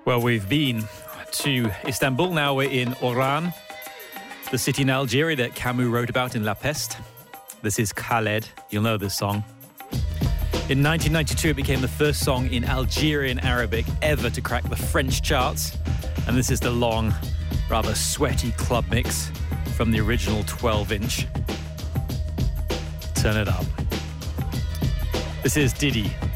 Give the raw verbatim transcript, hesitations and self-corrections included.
Well, we've been to Istanbul. Now we're in Oran, the city in Algeria that Camus wrote about in La Peste. This is Khaled. You'll know this song. In nineteen ninety-two, it became the first song in Algerian Arabic ever to crack the French charts. And this is the long, rather sweaty club mix from the original twelve inch. Turn it up. This is Didi.